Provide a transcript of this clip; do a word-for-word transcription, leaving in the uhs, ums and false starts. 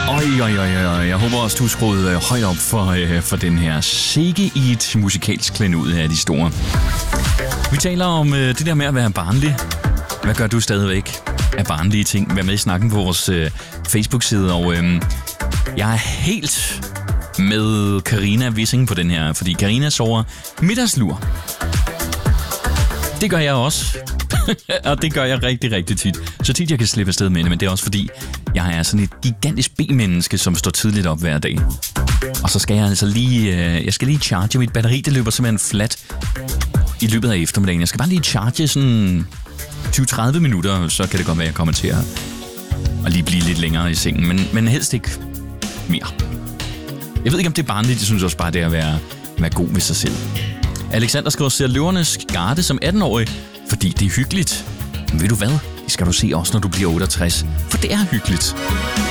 Oj, oj, oj, oj. Jeg håber også, du er skruet øh, højt op for, øh, for den her sikke i et musikalsk klenod af de store. Vi taler om øh, det der med at være barnlig. Hvad gør du stadigvæk af barnlige ting? Vær med i snakken på vores øh, Facebook-side, og øh, jeg er helt med Karina Wissing på den her, fordi Karina sover middagslur. Det gør jeg også. Og det gør jeg rigtig, rigtig tit. Så tit jeg kan slippe afsted med det, men det er også fordi, jeg er sådan et gigantisk B-menneske, som står tidligt op hver dag. Og så skal jeg altså lige, øh, jeg skal lige charge mit batteri, det løber simpelthen flat i løbet af eftermiddagen. Jeg skal bare lige charge sådan tyve til tredive minutter, så kan det godt være, at jeg kommer til at, at lige blive lidt længere i sengen, men, men helst ikke mere. Jeg ved ikke, om det er barnligt, jeg synes også bare, det er at være, være god ved sig selv. Alexander skriver, ser Løvernes Garde som atten-årig, fordi det er hyggeligt. Men ved du hvad? Det skal du se også, når du bliver otteogtres. For det er hyggeligt.